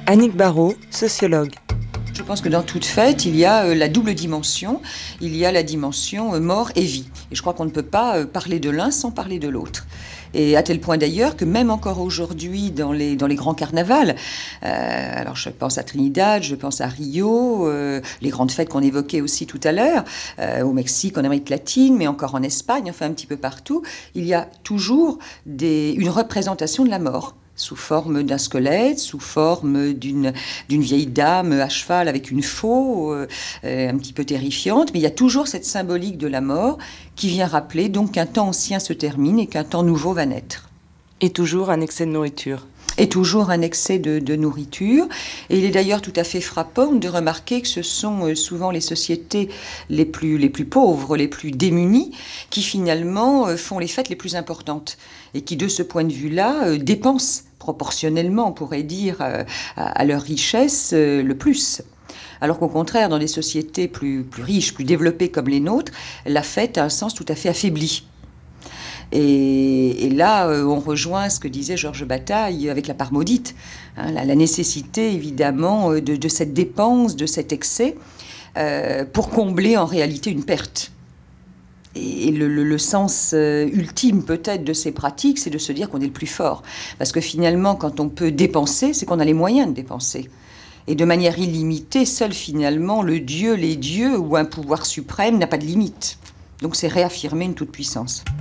Annick Barraud, sociologue. Je pense que dans toute fête, il y a la double dimension. Il y a la dimension mort et vie. Et je crois qu'on ne peut pas parler de l'un sans parler de l'autre. Et à tel point d'ailleurs que même encore aujourd'hui dans les grands carnavals, alors je pense à Trinidad, je pense à Rio, les grandes fêtes qu'on évoquait aussi tout à l'heure, au Mexique, en Amérique latine, mais encore en Espagne, enfin un petit peu partout, il y a toujours une représentation de la mort. Sous forme d'un squelette, sous forme d'une vieille dame à cheval avec une faux, un petit peu terrifiante, mais il y a toujours cette symbolique de la mort qui vient rappeler donc qu'un temps ancien se termine et qu'un temps nouveau va naître. Et toujours un excès de nourriture. Et toujours un excès de nourriture. Et il est d'ailleurs tout à fait frappant de remarquer que ce sont souvent les sociétés les plus pauvres, les plus démunies, qui finalement font les fêtes les plus importantes. Et qui, de ce point de vue-là, dépensent proportionnellement, on pourrait dire, à leur richesse le plus. Alors qu'au contraire, dans des sociétés plus riches, plus développées comme les nôtres, la fête a un sens tout à fait affaibli. Et là, on rejoint ce que disait Georges Bataille avec la part maudite, hein, la nécessité évidemment de cette dépense, de cet excès, pour combler en réalité une perte. Et le sens ultime peut-être de ces pratiques, c'est de se dire qu'on est le plus fort. Parce que finalement, quand on peut dépenser, c'est qu'on a les moyens de dépenser. Et de manière illimitée, seul finalement les dieux ou un pouvoir suprême n'a pas de limite. Donc c'est réaffirmer une toute-puissance.